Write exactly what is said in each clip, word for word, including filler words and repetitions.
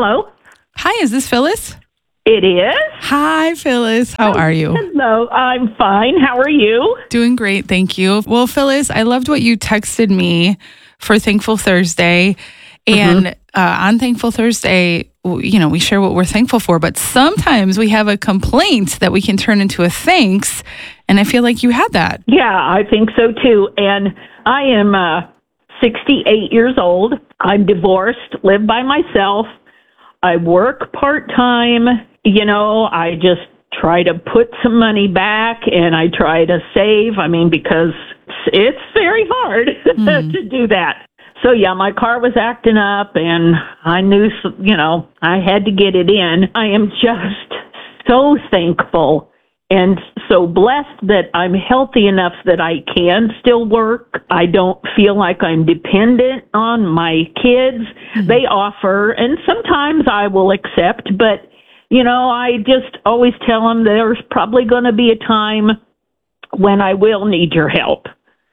Hello. Hi, is this Phyllis? It is. Hi, Phyllis. How are you? Hello. I'm fine. How are you? Doing great, thank you. Well, Phyllis, I loved what you texted me for Thankful Thursday. And mm-hmm. uh, on Thankful Thursday, you know, we share what we're thankful for, but sometimes we have a complaint that we can turn into a thanks. And I feel like you had that. Yeah, I think so too. And I am uh, sixty-eight years old. I'm divorced, live by myself. I work part-time. You know, I just try to put some money back and I try to save. I mean, because it's very hard mm. to do that. So, yeah, my car was acting up and I knew, you know, I had to get it in. I am just so thankful and so blessed that I'm healthy enough that I can still work. I don't feel like I'm dependent on my kids. Mm-hmm. They offer, and sometimes I will accept, but, you know, I just always tell them there's probably going to be a time when I will need your help.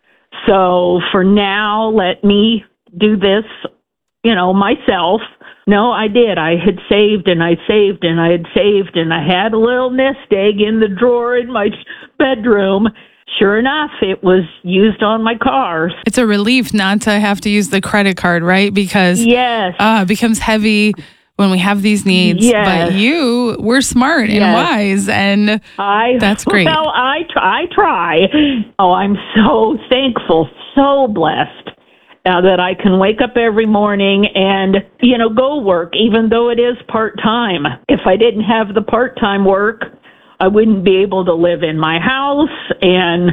So for now, let me do this, you know, myself. No, I did. I had saved and I saved and I had saved and I had a little nest egg in the drawer in my bedroom. Sure enough, it was used on my car. It's a relief not to have to use the credit card, right? Because yes. uh, it becomes heavy when we have these needs. Yes. But you were smart yes. and wise, and I, that's great. Well, I, I try. Oh, I'm so thankful, so blessed. Uh, that I can wake up every morning and, you know, go work, even though it is part-time. If I didn't have the part-time work, I wouldn't be able to live in my house, and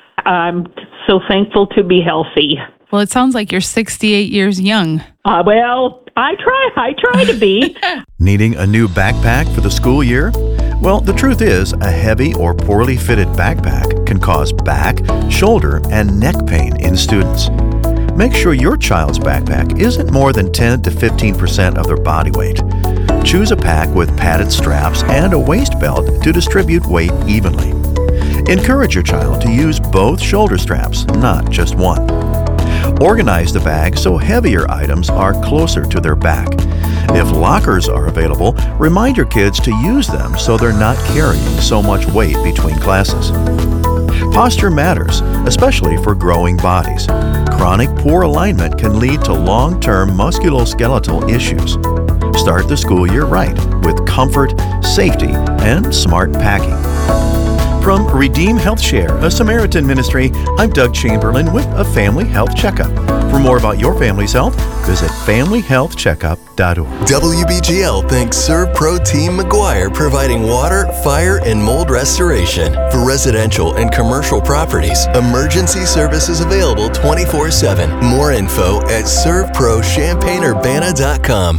I'm so thankful to be healthy. Well, it sounds like you're sixty-eight years young. Uh, well, I try. I try to be. Needing a new backpack for the school year? Well, the truth is, a heavy or poorly fitted backpack can cause back, shoulder, and neck pain in students. Make sure your child's backpack isn't more than ten to fifteen percent of their body weight. Choose a pack with padded straps and a waist belt to distribute weight evenly. Encourage your child to use both shoulder straps, not just one. Organize the bag so heavier items are closer to their back. If lockers are available, remind your kids to use them so they're not carrying so much weight between classes. Posture matters, especially for growing bodies. Chronic poor alignment can lead to long-term musculoskeletal issues. Start the school year right with comfort, safety, and smart packing. From Redeem Health Share, a Samaritan ministry, I'm Doug Chamberlain with a Family Health Checkup. For more about your family's health, visit family health checkup dot org. W B G L thanks ServPro Team McGuire, providing water, fire, and mold restoration. For residential and commercial properties, emergency services available twenty-four seven. More info at serve pro champaign urbana dot com.